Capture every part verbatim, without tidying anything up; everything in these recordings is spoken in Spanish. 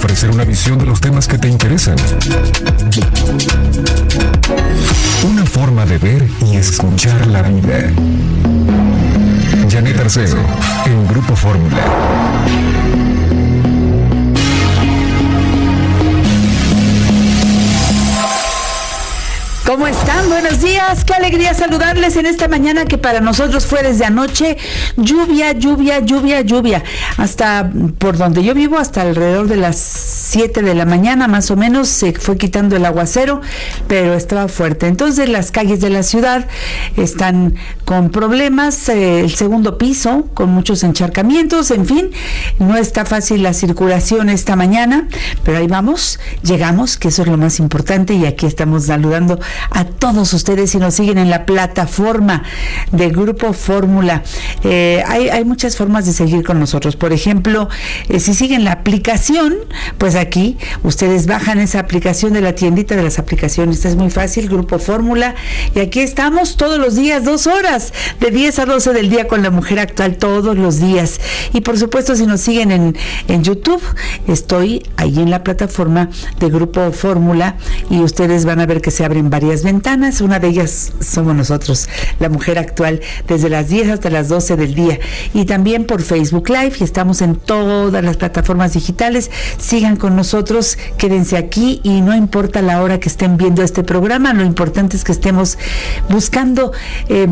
ofrecer una visión de los temas que te interesan. Una forma de ver y escuchar la vida. Janet Arceo, en Grupo Fórmula. ¿Cómo están? Buenos días, qué alegría saludarles en esta mañana que para nosotros fue desde anoche lluvia, lluvia, lluvia, lluvia, hasta por donde yo vivo, hasta alrededor de las siete de la mañana más o menos se fue quitando el aguacero, pero estaba fuerte. Entonces las calles de la ciudad están con problemas, eh, el segundo piso con muchos encharcamientos, en fin, no está fácil la circulación esta mañana, pero ahí vamos, llegamos, que eso es lo más importante, y aquí estamos saludando a todos ustedes y nos siguen en la plataforma de Grupo Fórmula. Eh, hay, hay muchas formas de seguir con nosotros. Por ejemplo, eh, si siguen la aplicación, pues aquí ustedes bajan esa aplicación de la tiendita de las aplicaciones. Es muy fácil, Grupo Fórmula. Y aquí estamos todos los días, dos horas, de diez a doce del día con la mujer actual, todos los días. Y por supuesto, si nos siguen en, en YouTube, estoy ahí en la plataforma de Grupo Fórmula y ustedes van a ver que se abren varias ventanas, una de ellas somos nosotros, la mujer actual, desde las diez hasta las doce del día, y también por Facebook Live, y estamos en todas las plataformas digitales. Sigan con nosotros, quédense aquí y no importa la hora que estén viendo este programa, lo importante es que estemos buscando eh,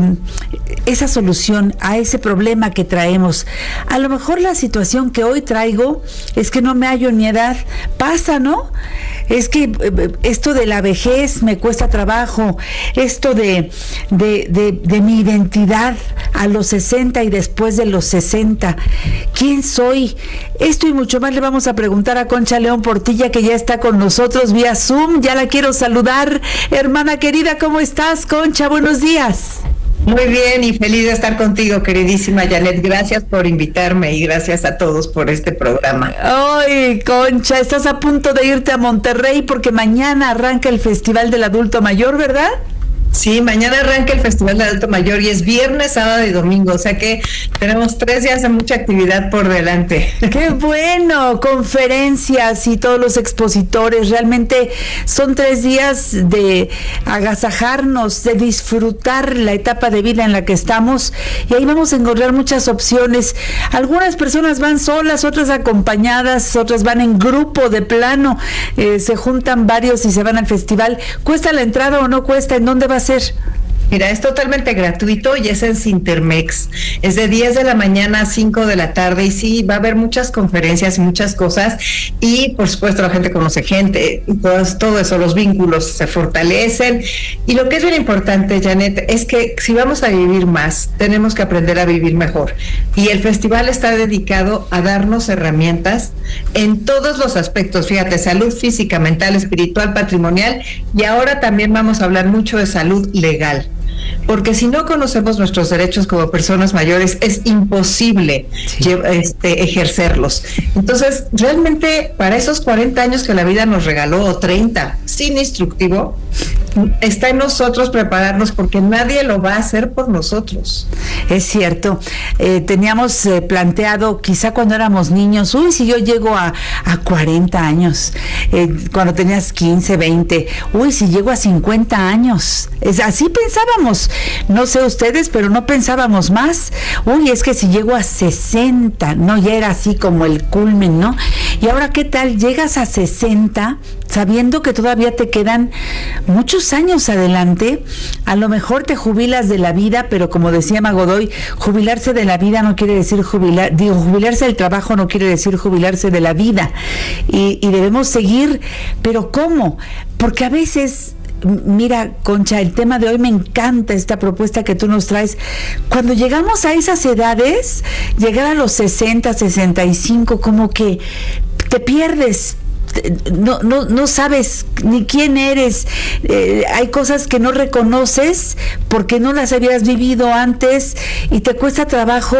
esa solución a ese problema que traemos. A lo mejor la situación que hoy traigo es que no me hallo en mi edad, pasa, ¿no? Es que eh, esto de la vejez me cuesta trabajo, esto de, de, de, de mi identidad a los sesenta y después de los sesenta, ¿quién soy? Esto y mucho más le vamos a preguntar a Concha León Portilla, que ya está con nosotros vía Zoom. Ya la quiero saludar. Hermana querida, ¿cómo estás, Concha? Buenos días. Muy bien y feliz de estar contigo, queridísima Janet. Gracias por invitarme y gracias a todos por este programa. Ay, Concha, estás a punto de irte a Monterrey porque mañana arranca el Festival del Adulto Mayor, ¿verdad? Sí, mañana arranca el Festival del Adulto Mayor y es viernes, sábado y domingo, o sea que tenemos tres días de mucha actividad por delante. ¡Qué bueno! Conferencias y todos los expositores, realmente son tres días de agasajarnos, de disfrutar la etapa de vida en la que estamos, y ahí vamos a encontrar muchas opciones. Algunas personas van solas, otras acompañadas, otras van en grupo de plano, eh, se juntan varios y se van al festival. ¿Cuesta la entrada o no cuesta? ¿En dónde va a ser? Mira, es totalmente gratuito y es en Cintermex. Es de diez de la mañana a cinco de la tarde y sí, va a haber muchas conferencias y muchas cosas y por supuesto la gente conoce gente y todo, todo eso, los vínculos se fortalecen. Y lo que es bien importante, Janet, es que si vamos a vivir más, tenemos que aprender a vivir mejor. Y el festival está dedicado a darnos herramientas en todos los aspectos. Fíjate, salud física, mental, espiritual, patrimonial, y ahora también vamos a hablar mucho de salud legal. Porque si no conocemos nuestros derechos como personas mayores, es imposible sí. este, ejercerlos. Entonces, realmente, para esos cuarenta años que la vida nos regaló, o treinta, sin instructivo, está en nosotros prepararnos, porque nadie lo va a hacer por nosotros. Es cierto. Eh, teníamos eh, planteado, quizá cuando éramos niños, uy, si yo llego a, a cuarenta años, eh, cuando tenías quince, veinte, uy, si llego a cincuenta años. Es, así pensábamos. No sé ustedes, pero no pensábamos más. Uy, es que si llego a sesenta, no, ya era así como el culmen, ¿no? Y ahora, ¿qué tal? Llegas a sesenta, sabiendo que todavía te quedan muchos años adelante. A lo mejor te jubilas de la vida, pero como decía Magodoy, jubilarse de la vida no quiere decir jubilar, digo, jubilarse del trabajo no quiere decir jubilarse de la vida. Y, y debemos seguir, pero ¿cómo? Porque a veces... Mira, Concha, el tema de hoy me encanta, esta propuesta que tú nos traes. Cuando llegamos a esas edades, llegar a los sesenta, sesenta y cinco, como que te pierdes. No, no, no sabes ni quién eres, eh, hay cosas que no reconoces porque no las habías vivido antes y te cuesta trabajo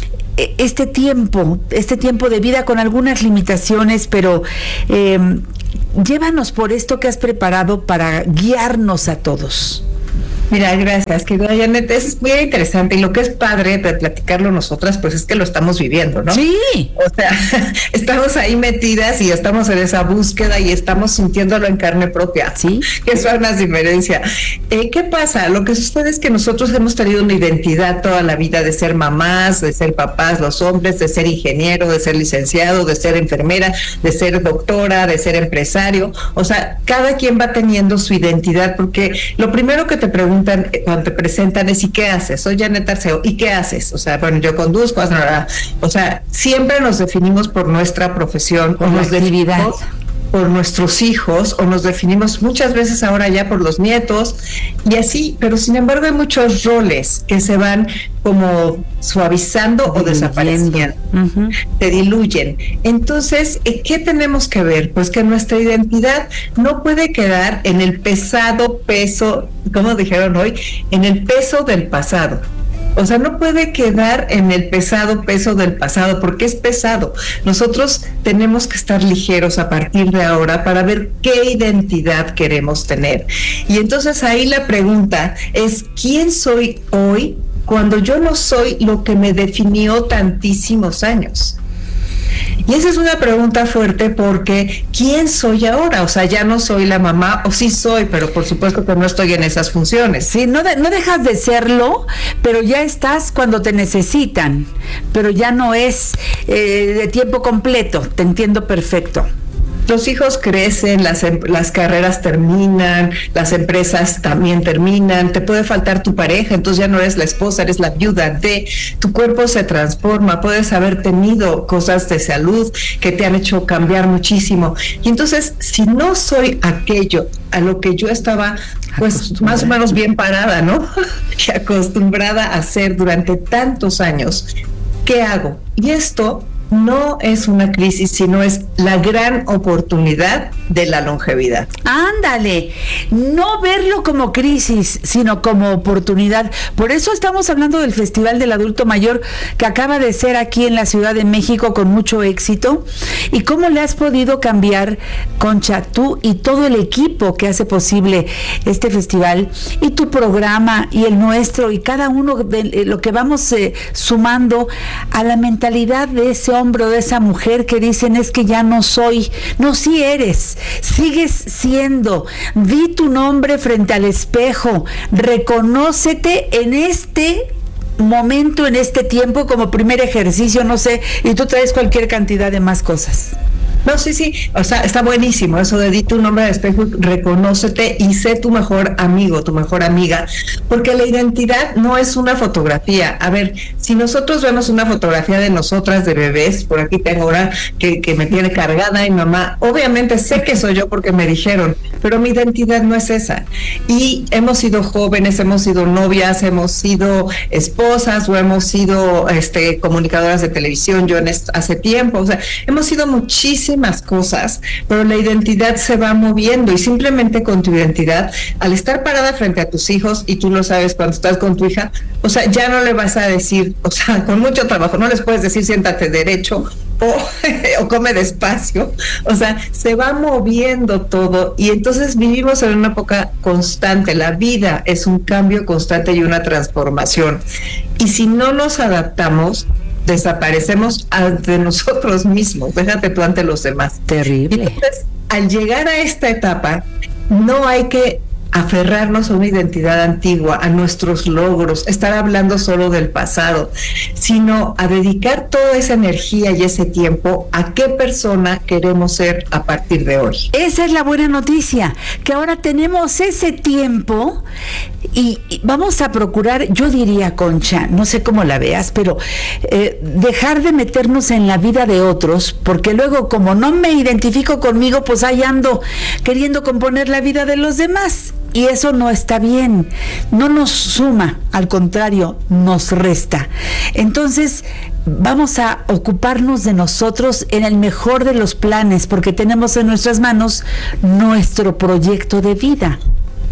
este tiempo, este tiempo de vida con algunas limitaciones, pero eh, llévanos por esto que has preparado para guiarnos a todos. Mira, gracias, querida Janet, es muy interesante y lo que es padre de platicarlo nosotras, pues es que lo estamos viviendo, ¿no? Sí. O sea, estamos ahí metidas y estamos en esa búsqueda y estamos sintiéndolo en carne propia. Sí. Que eso es una diferencia. Eh, ¿Qué pasa? Lo que sucede es que nosotros hemos tenido una identidad toda la vida de ser mamás, de ser papás, los hombres, de ser ingeniero, de ser licenciado, de ser enfermera, de ser doctora, de ser empresario. O sea, cada quien va teniendo su identidad porque lo primero que te preguntan cuando te presentan es ¿y qué haces? Soy Janet Arceo, ¿y qué haces? O sea, bueno, yo conduzco, o sea, siempre nos definimos por nuestra profesión, por o la nos actividad, definimos por nuestros hijos, o nos definimos muchas veces ahora ya por los nietos, y así, pero sin embargo hay muchos roles que se van como suavizando o desapareciendo, uh-huh. Te diluyen. Entonces, ¿qué tenemos que ver? Pues que nuestra identidad no puede quedar en el pesado peso, como dijeron hoy, en el peso del pasado. O sea, no puede quedar en el pesado peso del pasado, porque es pesado. Nosotros tenemos que estar ligeros a partir de ahora para ver qué identidad queremos tener. Y entonces ahí la pregunta es, ¿quién soy hoy cuando yo no soy lo que me definió tantísimos años? Y esa es una pregunta fuerte porque ¿quién soy ahora? O sea, ya no soy la mamá, o sí soy, pero por supuesto que no estoy en esas funciones. Sí, no, de, no dejas de serlo, pero ya estás cuando te necesitan, pero ya no es eh, de tiempo completo, te entiendo perfecto. Los hijos crecen, las, las carreras terminan, las empresas también terminan, te puede faltar tu pareja, entonces ya no eres la esposa, eres la viuda de, tu cuerpo se transforma, puedes haber tenido cosas de salud que te han hecho cambiar muchísimo. Y entonces, si no soy aquello a lo que yo estaba, pues más o menos bien parada, ¿no? Y acostumbrada a hacer durante tantos años, ¿qué hago? Y esto no es una crisis, sino es la gran oportunidad de la longevidad. Ándale, no verlo como crisis, sino como oportunidad. Por eso estamos hablando del Festival del Adulto Mayor que acaba de ser aquí en la Ciudad de México con mucho éxito. ¿Y cómo le has podido cambiar, Concha, tú y todo el equipo que hace posible este festival y tu programa y el nuestro y cada uno de lo que vamos eh, sumando a la mentalidad de ese hombre o de esa mujer que dicen es que ya no soy? No, sí eres, sigues siendo. Di tu nombre frente al espejo, reconócete en este momento, en este tiempo, como primer ejercicio, no sé, y tú traes cualquier cantidad de más cosas. No, sí, sí, o sea, está buenísimo eso de di tu nombre al espejo, reconócete y sé tu mejor amigo, tu mejor amiga, porque la identidad no es una fotografía. A ver, si nosotros vemos una fotografía de nosotras de bebés, por aquí tengo una que, que me tiene cargada y mamá, obviamente sé que soy yo porque me dijeron, pero mi identidad no es esa. Y hemos sido jóvenes, hemos sido novias, hemos sido esposas o hemos sido este, comunicadoras de televisión, yo en est- hace tiempo, o sea, hemos sido muchísimas cosas, pero la identidad se va moviendo y simplemente con tu identidad, al estar parada frente a tus hijos, y tú lo sabes cuando estás con tu hija, o sea, ya no le vas a decir, o sea, con mucho trabajo, no les puedes decir siéntate derecho o, o come despacio, o sea, se va moviendo todo y entonces vivimos en una época constante, la vida es un cambio constante y una transformación, y si no nos adaptamos, desaparecemos ante nosotros mismos, déjate tú ante los demás. Terrible. Entonces, al llegar a esta etapa, no hay que aferrarnos a una identidad antigua, a nuestros logros, estar hablando solo del pasado, sino a dedicar toda esa energía y ese tiempo a qué persona queremos ser a partir de hoy. Esa es la buena noticia, que ahora tenemos ese tiempo y, y vamos a procurar, yo diría, Concha, no sé cómo la veas, pero eh, dejar de meternos en la vida de otros, porque luego como no me identifico conmigo, pues ahí ando queriendo componer la vida de los demás. Y eso no está bien, no nos suma, al contrario, nos resta. Entonces, vamos a ocuparnos de nosotros en el mejor de los planes, porque tenemos en nuestras manos nuestro proyecto de vida.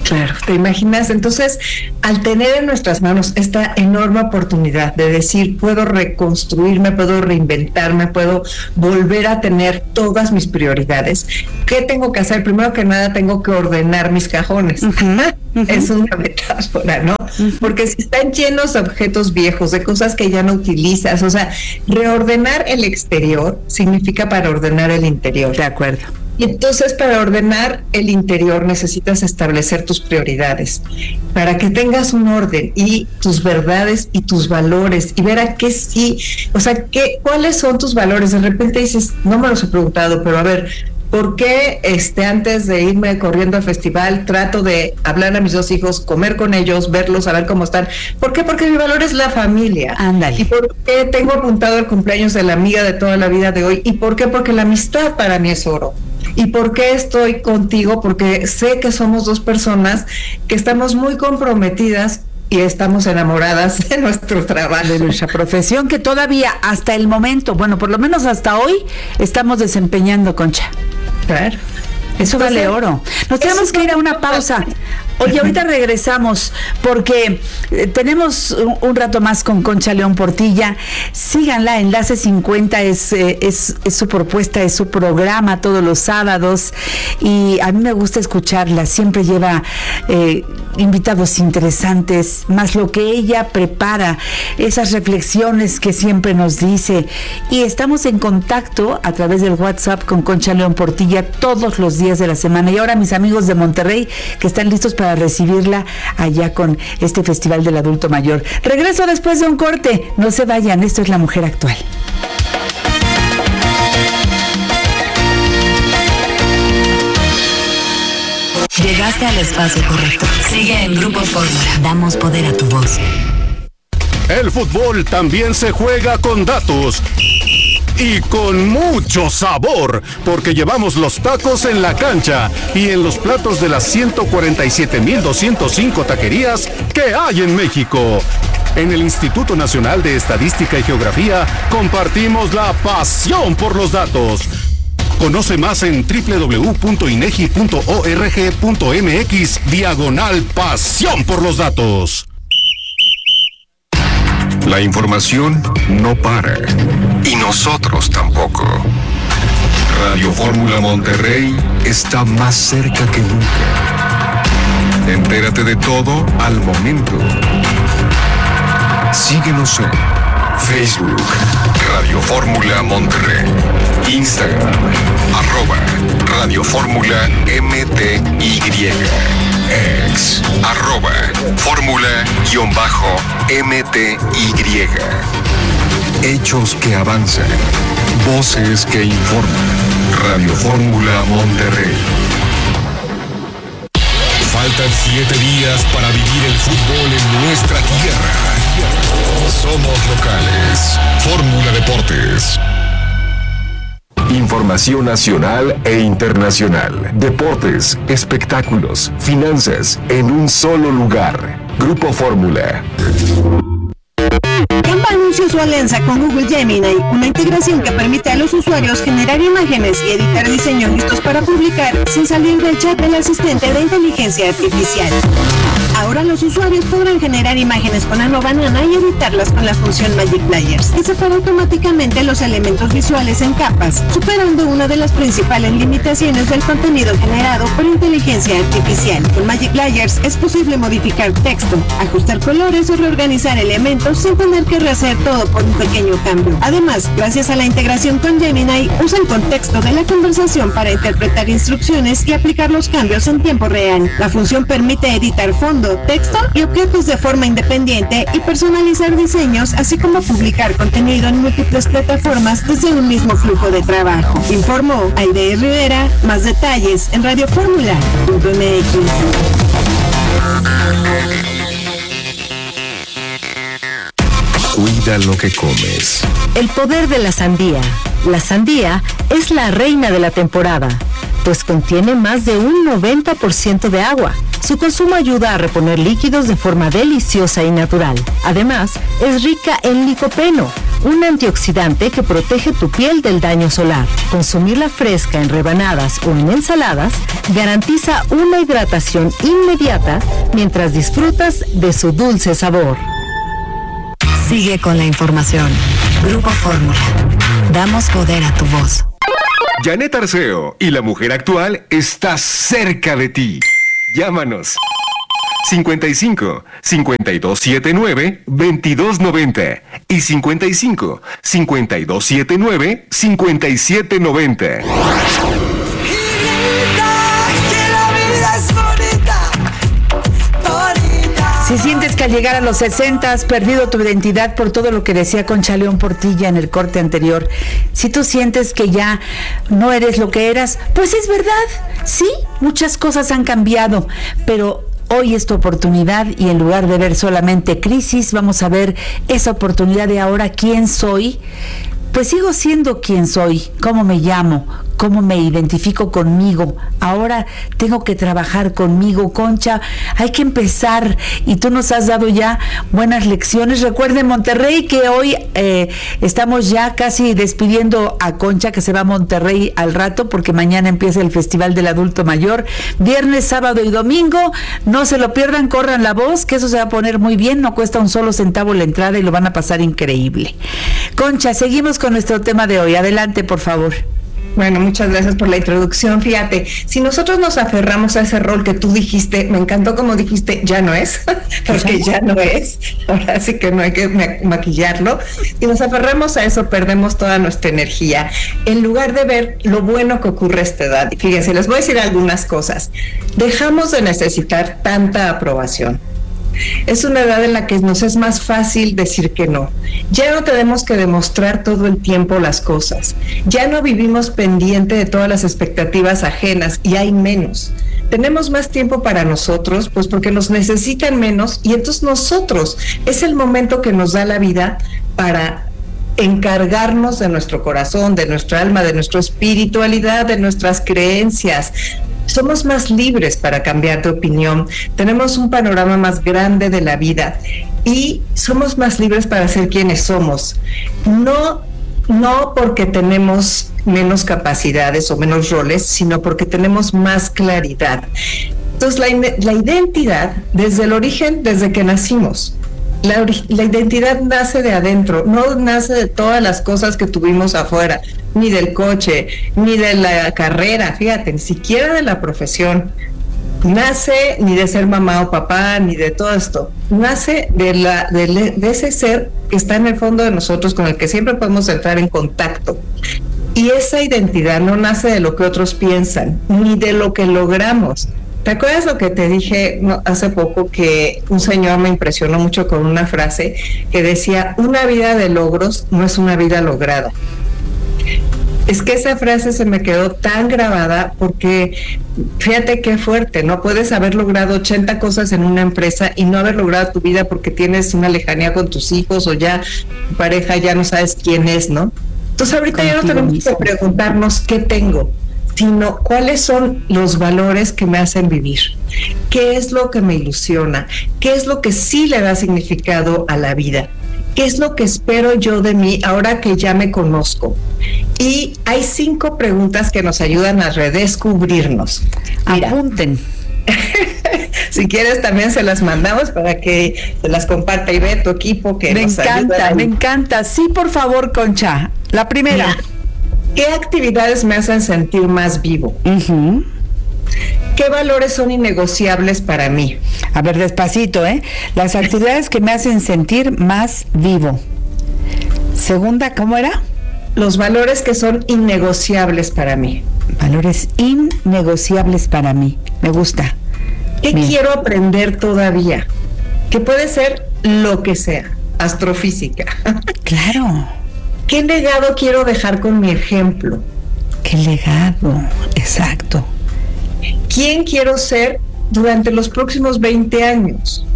Claro, ¿te imaginas? Entonces, al tener en nuestras manos esta enorme oportunidad de decir, puedo reconstruirme, puedo reinventarme, puedo volver a tener todas mis prioridades, ¿qué tengo que hacer? Primero que nada, tengo que ordenar mis cajones. Uh-huh, uh-huh. Es una metáfora, ¿no? Uh-huh. Porque si están llenos de objetos viejos, de cosas que ya no utilizas, o sea, reordenar el exterior significa para ordenar el interior. De acuerdo. Y entonces para ordenar el interior necesitas establecer tus prioridades, para que tengas un orden y tus verdades y tus valores, y ver a qué sí, o sea, qué, cuáles son tus valores. De repente dices, no me los he preguntado, pero a ver, ¿por qué este, antes de irme corriendo al festival trato de hablar a mis dos hijos, comer con ellos, verlos, saber cómo están? ¿Por qué? Porque mi valor es la familia. Ándale. ¿Y por qué tengo apuntado el cumpleaños de la amiga de toda la vida de hoy? ¿Y por qué? Porque la amistad para mí es oro. ¿Y por qué estoy contigo? Porque sé que somos dos personas que estamos muy comprometidas y estamos enamoradas de nuestro trabajo. De nuestra profesión, que todavía hasta el momento, bueno, por lo menos hasta hoy, estamos desempeñando, Concha. Claro. Eso vale oro. Nos tenemos que ir a una pausa. Oye, ahorita regresamos porque eh, tenemos un, un rato más con Concha León Portilla. Síganla, Enlace cincuenta es, eh, es, es su propuesta, es su programa todos los sábados y a mí me gusta escucharla. Siempre lleva eh, invitados interesantes, más lo que ella prepara, esas reflexiones que siempre nos dice. Y estamos en contacto a través del WhatsApp con Concha León Portilla todos los días de la semana. Y ahora mis amigos de Monterrey que están listos para recibirla allá con este Festival del Adulto Mayor. Regreso después de un corte. No se vayan, esto es La Mujer Actual. Llegaste al espacio correcto. Sigue en Grupo Fórmula. Damos poder a tu voz. El fútbol también se juega con datos. Y con mucho sabor, porque llevamos los tacos en la cancha y en los platos de las ciento cuarenta y siete mil doscientos cinco taquerías que hay en México. En el Instituto Nacional de Estadística y Geografía compartimos la pasión por los datos. Conoce más en doble u doble u doble u punto inegi punto org punto mx diagonal pasión por los datos. La información no para. Y nosotros tampoco. Radio Fórmula Monterrey está más cerca que nunca. Entérate de todo al momento. Síguenos en Facebook, Radio Fórmula Monterrey. Instagram, arroba Radio Fórmula M T Y. Ex, arroba Fórmula-M T Y. Hechos que avanzan. Voces que informan. Radio Fórmula Monterrey. Faltan siete días para vivir el fútbol en nuestra tierra. Somos locales. Fórmula Deportes. Información nacional e internacional. Deportes, espectáculos, finanzas, en un solo lugar. Grupo Fórmula. Canva anunció su alianza con Google Gemini, una integración que permite a los usuarios generar imágenes y editar diseños listos para publicar sin salir del chat del asistente de inteligencia artificial. Ahora los usuarios podrán generar imágenes con la nueva Nana y editarlas con la función Magic Layers, que separa automáticamente los elementos visuales en capas, superando una de las principales limitaciones del contenido generado por inteligencia artificial. Con Magic Layers es posible modificar texto, ajustar colores o reorganizar elementos sin tener que rehacer todo por un pequeño cambio. Además, gracias a la integración con Gemini, usa el contexto de la conversación para interpretar instrucciones y aplicar los cambios en tiempo real. La función permite editar fondo, texto y objetos de forma independiente y personalizar diseños, así como publicar contenido en múltiples plataformas desde un mismo flujo de trabajo. Informó Aide Rivera. Más detalles en radio fórmula punto m x. Cuida lo que comes. El poder de la sandía. La sandía es la reina de la temporada, pues contiene más de un noventa por ciento de agua. Su consumo ayuda a reponer líquidos de forma deliciosa y natural. Además, es rica en licopeno, un antioxidante que protege tu piel del daño solar. Consumirla fresca en rebanadas o en ensaladas garantiza una hidratación inmediata mientras disfrutas de su dulce sabor. Sigue con la información. Grupo Fórmula. Damos poder a tu voz. Janet Arceo y la mujer actual está cerca de ti. Llámanos. cincuenta y cinco, cincuenta y dos setenta y nueve, veintidós noventa y cincuenta y cinco, cincuenta y dos setenta y nueve, cincuenta y siete noventa. Si sientes que al llegar a los sesenta has perdido tu identidad por todo lo que decía Concha León Portilla en el corte anterior, si tú sientes que ya no eres lo que eras, pues es verdad, sí, muchas cosas han cambiado, pero hoy es tu oportunidad y en lugar de ver solamente crisis, vamos a ver esa oportunidad de ahora, ¿quién soy? Pues sigo siendo quien soy, cómo me llamo, cómo me identifico conmigo. Ahora tengo que trabajar conmigo, Concha. Hay que empezar y tú nos has dado ya buenas lecciones. Recuerden, Monterrey, que hoy eh, estamos ya casi despidiendo a Concha, que se va a Monterrey al rato porque mañana empieza el Festival del Adulto Mayor. Viernes, sábado y domingo. No se lo pierdan, corran la voz, que eso se va a poner muy bien. No cuesta un solo centavo la entrada y lo van a pasar increíble. Concha, seguimos con nuestro tema de hoy. Adelante, por favor. Bueno, muchas gracias por la introducción. Fíjate, si nosotros nos aferramos a ese rol que tú dijiste, me encantó como dijiste, ya no es, porque ya no es, ahora sí que no hay que ma- maquillarlo. Si nos aferramos a eso, perdemos toda nuestra energía, en lugar de ver lo bueno que ocurre a esta edad. Y fíjense, les voy a decir algunas cosas. Dejamos de necesitar tanta aprobación. Es una edad en la que nos es más fácil decir que no. Ya no tenemos que demostrar todo el tiempo las cosas. Ya no vivimos pendiente de todas las expectativas ajenas y hay menos. Tenemos más tiempo para nosotros, pues porque nos necesitan menos y entonces nosotros es el momento que nos da la vida para encargarnos de nuestro corazón, de nuestra alma, de nuestra espiritualidad, de nuestras creencias. Somos más libres para cambiar de opinión, tenemos un panorama más grande de la vida y somos más libres para ser quienes somos. No, no porque tenemos menos capacidades o menos roles, sino porque tenemos más claridad. Entonces, la, la identidad, desde el origen, desde que nacimos, La, la identidad nace de adentro, no nace de todas las cosas que tuvimos afuera, ni del coche, ni de la carrera, fíjate, ni siquiera de la profesión. Nace ni de ser mamá o papá, ni de todo esto. Nace de, la, de, de ese ser que está en el fondo de nosotros, con el que siempre podemos entrar en contacto. Y esa identidad no nace de lo que otros piensan, ni de lo que logramos. ¿Te acuerdas lo que te dije no, hace poco, que un señor me impresionó mucho con una frase que decía, una vida de logros no es una vida lograda? Es que esa frase se me quedó tan grabada porque fíjate qué fuerte, no puedes haber logrado ochenta cosas en una empresa y no haber logrado tu vida porque tienes una lejanía con tus hijos o ya tu pareja ya no sabes quién es, ¿no? Entonces ahorita ya no tenemos mismo. que preguntarnos qué tengo, sino cuáles son los valores que me hacen vivir, qué es lo que me ilusiona, qué es lo que sí le da significado a la vida, qué es lo que espero yo de mí ahora que ya me conozco. Y hay cinco preguntas que nos ayudan a redescubrirnos. Mira, apunten. Si quieres también se las mandamos para que se las comparta y ve tu equipo que me nos encanta, me encanta. Sí, por favor, Concha. La primera. Mira, ¿qué actividades me hacen sentir más vivo? Uh-huh. ¿Qué valores son innegociables para mí? A ver, despacito, ¿eh? Las actividades que me hacen sentir más vivo. Segunda, ¿cómo era? Los valores que son innegociables para mí. Valores innegociables para mí. Me gusta. ¿Qué Bien. quiero aprender todavía? Que puede ser lo que sea. Astrofísica. Claro. ¿Qué legado quiero dejar con mi ejemplo? ¿Qué legado? Exacto. ¿Quién quiero ser durante los próximos veinte años?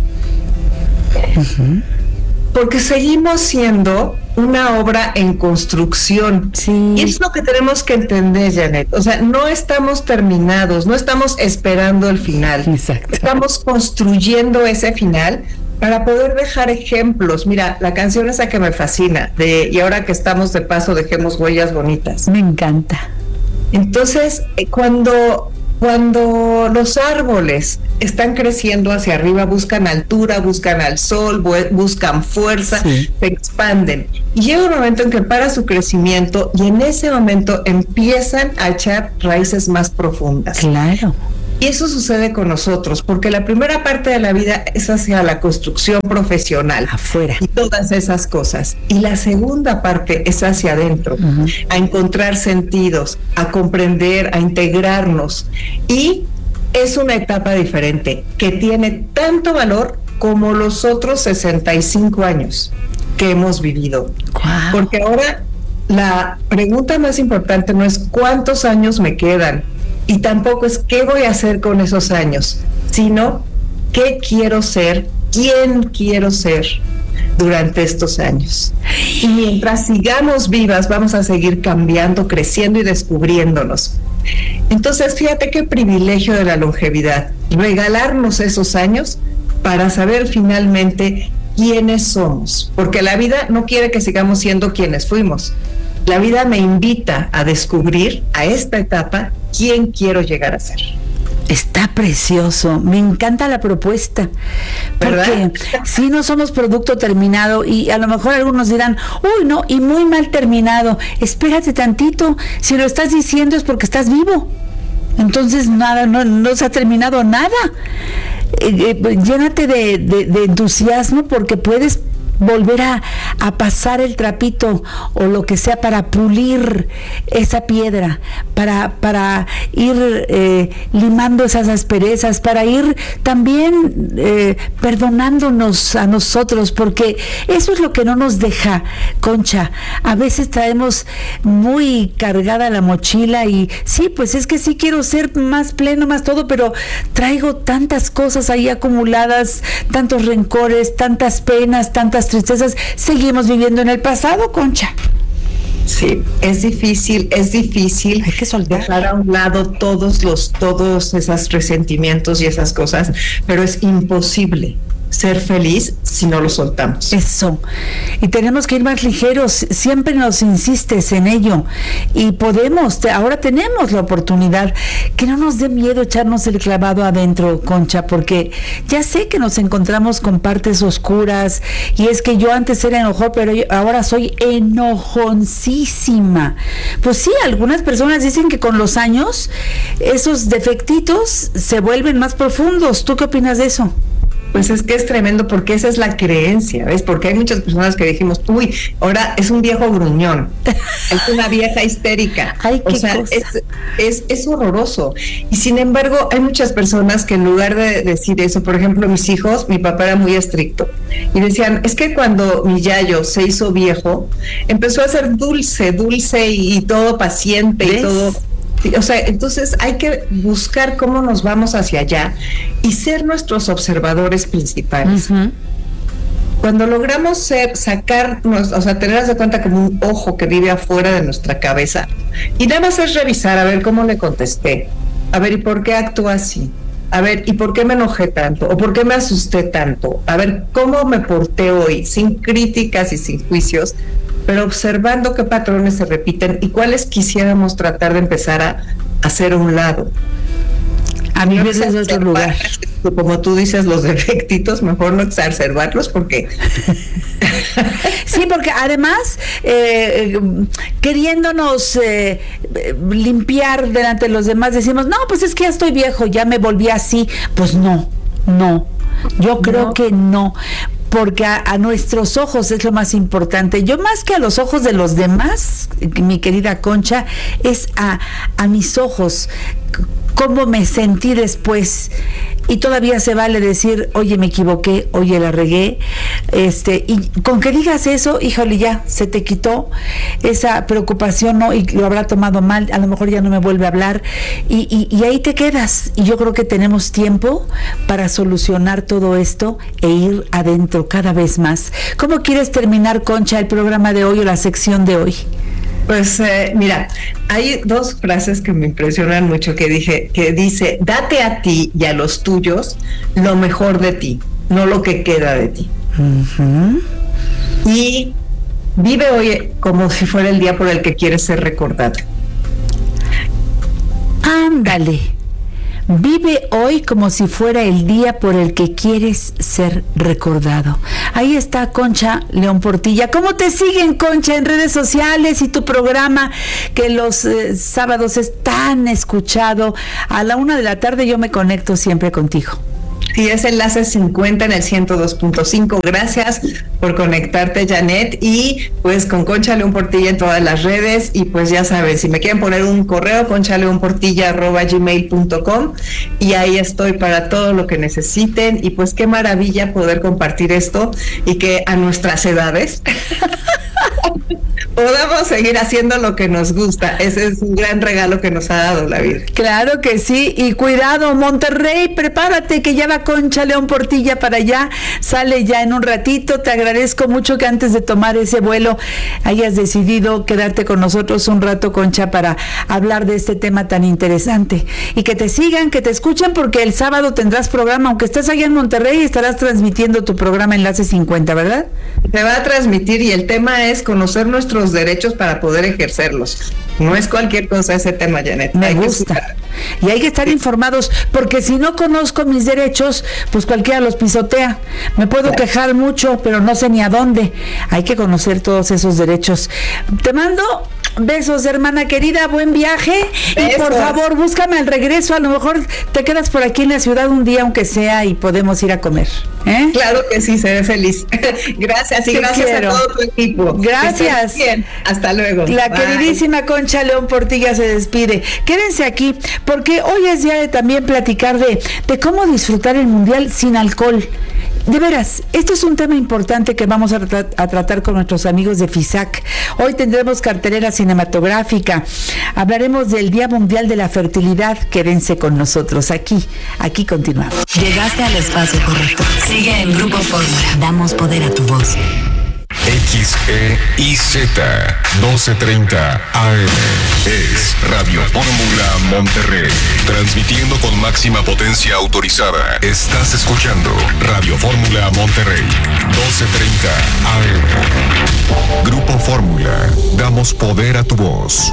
Uh-huh. Porque seguimos siendo una obra en construcción. Sí. Y es lo que tenemos que entender, Janet. O sea, no estamos terminados, no estamos esperando el final. Exacto. Estamos construyendo ese final para poder dejar ejemplos. Mira, la canción esa que me fascina, de y ahora que estamos de paso, dejemos huellas bonitas. Me encanta. Entonces, eh, cuando, cuando los árboles están creciendo hacia arriba, buscan altura, buscan al sol, bu- buscan fuerza, sí. se expanden. Y llega un momento en que para su crecimiento y en ese momento empiezan a echar raíces más profundas. Claro. Y eso sucede con nosotros, porque la primera parte de la vida es hacia la construcción profesional. Afuera. Y todas esas cosas. Y la segunda parte es hacia adentro, uh-huh. a encontrar sentidos, a comprender, a integrarnos. Y es una etapa diferente, que tiene tanto valor como los otros sesenta y cinco años que hemos vivido. Wow. Porque ahora la pregunta más importante no es cuántos años me quedan, y tampoco es qué voy a hacer con esos años, sino qué quiero ser, quién quiero ser durante estos años. Y mientras sigamos vivas, vamos a seguir cambiando, creciendo y descubriéndonos. Entonces, fíjate qué privilegio de la longevidad, regalarnos esos años para saber finalmente quiénes somos, porque la vida no quiere que sigamos siendo quienes fuimos. La vida me invita a descubrir a esta etapa quién quiero llegar a ser. Está precioso, me encanta la propuesta, porque si no somos producto terminado, y a lo mejor algunos dirán, uy, no, y muy mal terminado. Espérate tantito, si lo estás diciendo es porque estás vivo. Entonces nada, no, no se ha terminado nada. Eh, eh, llénate de, de, de entusiasmo, porque puedes volver a, a pasar el trapito o lo que sea para pulir esa piedra, para, para ir eh, limando esas asperezas, para ir también eh, perdonándonos a nosotros, porque eso es lo que no nos deja, Concha. A veces traemos muy cargada la mochila y sí, pues es que sí quiero ser más pleno, más todo, pero traigo tantas cosas ahí acumuladas, tantos rencores, tantas penas, tantas tristezas. Seguimos viviendo en el pasado, Concha. Sí, es difícil, es difícil Hay que soltar. dejar a un lado todos los, todos esos resentimientos y esas cosas, pero es imposible ser feliz si no lo soltamos. Eso. Y tenemos que ir más ligeros. Siempre nos insistes en ello. Y podemos, te, ahora tenemos la oportunidad. Que no nos dé miedo echarnos el clavado adentro, Concha, porque ya sé que nos encontramos con partes oscuras. Y es que yo antes era enojón, pero yo ahora soy enojoncísima. Pues sí, algunas personas dicen que con los años esos defectitos se vuelven más profundos. ¿Tú qué opinas de eso? Pues es que es tremendo, porque esa es la creencia, ¿ves? Porque hay muchas personas que dijimos, uy, ahora es un viejo gruñón, es una vieja histérica. Ay, qué o sea, cosa. Es, es, es horroroso. Y sin embargo, hay muchas personas que en lugar de decir eso, por ejemplo, mis hijos, mi papá era muy estricto, y decían, es que cuando mi yayo se hizo viejo, empezó a ser dulce, dulce y, y todo paciente. ¿Ves? Y todo... O sea, entonces hay que buscar cómo nos vamos hacia allá y ser nuestros observadores principales. Uh-huh. Cuando logramos ser, sacarnos, o sea, tenernos de cuenta como un ojo que vive afuera de nuestra cabeza, y nada más es revisar, a ver cómo le contesté, a ver, ¿y por qué actúo así? A ver, ¿y por qué me enojé tanto? ¿O por qué me asusté tanto? A ver, ¿cómo me porté hoy? Sin críticas y sin juicios, pero observando qué patrones se repiten y cuáles quisiéramos tratar de empezar a hacer a un lado. A mí me desde otro lugar. Como tú dices, los defectitos, mejor no exacerbarlos, porque... Sí, porque además, eh, queriéndonos eh, limpiar delante de los demás, decimos, no, pues es que ya estoy viejo, ya me volví así. Pues no, no, yo creo no. que no. Porque a, a nuestros ojos es lo más importante. Yo más que a los ojos de los demás, mi querida Concha, es a, a mis ojos, cómo me sentí después. Y todavía se vale decir, oye, me equivoqué, oye, la regué. Este, y con que digas eso, híjole, ya se te quitó esa preocupación, ¿no? Y lo habrá tomado mal, a lo mejor ya no me vuelve a hablar. Y, y, y ahí te quedas. Y yo creo que tenemos tiempo para solucionar todo esto e ir adentro cada vez más. ¿Cómo quieres terminar, Concha, el programa de hoy o la sección de hoy? Pues eh, mira, hay dos frases que me impresionan mucho que dije, que dice, date a ti y a los tuyos lo mejor de ti. no lo que queda de ti. Uh-huh. Y vive hoy como si fuera el día por el que quieres ser recordado. Ándale. Vive hoy como si fuera el día por el que quieres ser recordado. Ahí está Concha León Portilla. ¿Cómo te siguen, Concha, en redes sociales y tu programa que los eh, sábados es tan escuchado? A la una de la tarde yo me conecto siempre contigo. Sí, es Enlace cincuenta en el ciento dos punto cinco. Gracias por conectarte, Janet. Y pues con Concha León Portilla en todas las redes. Y pues ya saben, si me quieren poner un correo, conchaleonportilla arroba gmail punto com. Y ahí estoy para todo lo que necesiten. Y pues qué maravilla poder compartir esto y que a nuestras edades podamos seguir haciendo lo que nos gusta. Ese es un gran regalo que nos ha dado la vida. Claro que sí, y cuidado, Monterrey, prepárate que ya va Concha León Portilla para allá, sale ya en un ratito. Te agradezco mucho que antes de tomar ese vuelo hayas decidido quedarte con nosotros un rato, Concha, para hablar de este tema tan interesante. Y que te sigan, que te escuchen, porque el sábado tendrás programa, aunque estés allá en Monterrey, estarás transmitiendo tu programa Enlace cincuenta, ¿verdad? Se va a transmitir y el tema es conocer nuestros derechos para poder ejercerlos. No es cualquier cosa ese tema, Janet. Me hay gusta. Y hay que estar informados, porque si no conozco mis derechos, pues cualquiera los pisotea. Me puedo quejar mucho, pero no sé ni a dónde. Hay que conocer todos esos derechos. Te mando besos, hermana querida, buen viaje. Besos. Y por favor, búscame al regreso. A lo mejor te quedas por aquí en la ciudad un día, aunque sea, y podemos ir a comer. ¿Eh? Claro que sí, seré feliz. Gracias y Te gracias quiero. a todo tu equipo. Gracias. Bien. Hasta luego. La Bye. queridísima Concha León Portilla se despide. Quédense aquí, porque hoy es día de también platicar de, de cómo disfrutar el Mundial sin alcohol. De veras, esto es un tema importante que vamos a, tra- a tratar con nuestros amigos de FISAC. Hoy tendremos cartelera cinematográfica. Hablaremos del Día Mundial de la Fertilidad. Quédense con nosotros aquí. Aquí continuamos. Llegaste al espacio correcto. Sigue en Grupo Fórmula. Damos poder a tu voz. X E I Z doce treinta A M es Radio Fórmula Monterrey, transmitiendo con máxima potencia autorizada. Estás escuchando Radio Fórmula Monterrey, doce treinta A M. Grupo Fórmula, damos poder a tu voz.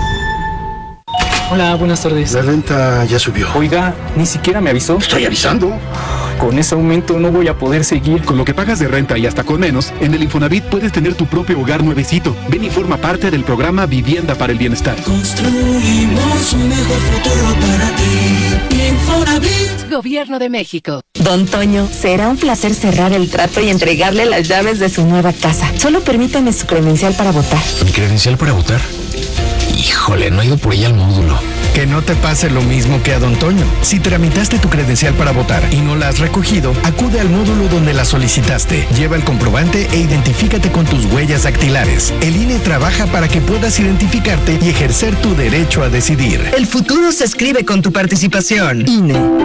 Hola, buenas tardes. La renta ya subió. Oiga, ni siquiera me avisó. Estoy avisando. Con ese aumento no voy a poder seguir. Con lo que pagas de renta y hasta con menos, en el Infonavit puedes tener tu propio hogar nuevecito. Ven y forma parte del programa Vivienda para el Bienestar. Construimos un mejor futuro para ti. Infonavit. Gobierno de México. Don Toño, será un placer cerrar el trato y entregarle las llaves de su nueva casa. Solo permítame su credencial para votar. ¿Mi credencial para votar? Híjole, no he ido por ella al módulo. Que no te pase lo mismo que a Don Toño. Si tramitaste tu credencial para votar y no la has recogido, acude al módulo donde la solicitaste. Lleva el comprobante e identifícate con tus huellas dactilares. El I N E trabaja para que puedas identificarte y ejercer tu derecho a decidir. El futuro se escribe con tu participación. I N E.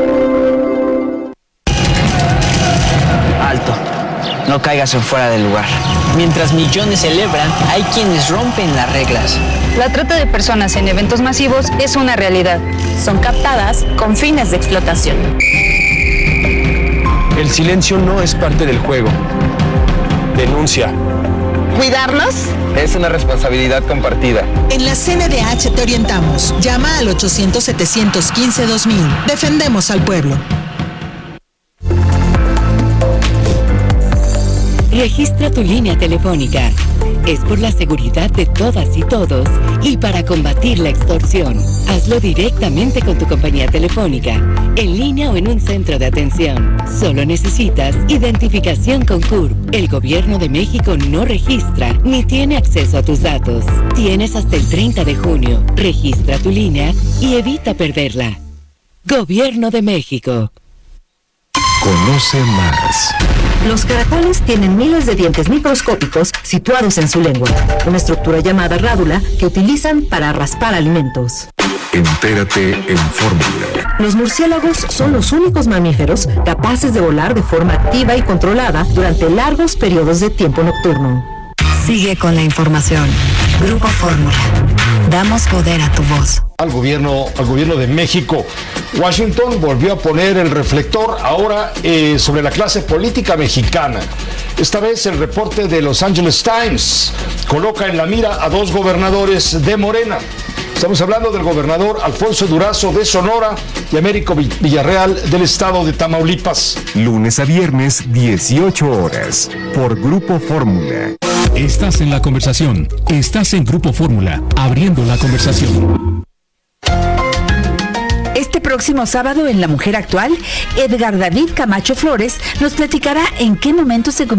Alto. No caigas en fuera del lugar. Mientras millones celebran, hay quienes rompen las reglas. La trata de personas en eventos masivos es una realidad. Son captadas con fines de explotación. El silencio no es parte del juego. Denuncia. ¿Cuidarnos? Es una responsabilidad compartida. En la C N D H te orientamos. Llama al ochocientos, setecientos quince, dos mil. Defendemos al pueblo. Registra tu línea telefónica. Es por la seguridad de todas y todos y para combatir la extorsión. Hazlo directamente con tu compañía telefónica, en línea o en un centro de atención. Solo necesitas identificación con C U R P. El Gobierno de México no registra ni tiene acceso a tus datos. Tienes hasta el treinta de junio. Registra tu línea y evita perderla. Gobierno de México. Conoce más. Los caracoles tienen miles de dientes microscópicos situados en su lengua, una estructura llamada rádula que utilizan para raspar alimentos. Entérate en Fórmula. Los murciélagos son los únicos mamíferos capaces de volar de forma activa y controlada durante largos periodos de tiempo nocturno. Sigue con la información. Grupo Fórmula. Damos poder a tu voz. Al gobierno, al gobierno de México. Washington volvió a poner el reflector ahora eh, sobre la clase política mexicana. Esta vez el reporte de Los Angeles Times coloca en la mira a dos gobernadores de Morena. Estamos hablando del gobernador Alfonso Durazo de Sonora y Américo Villarreal del estado de Tamaulipas. Lunes a viernes, dieciocho horas, por Grupo Fórmula. Estás en la conversación. Estás en Grupo Fórmula, abriendo la conversación. Este próximo sábado en La Mujer Actual, Edgar David Camacho Flores nos platicará en qué momento se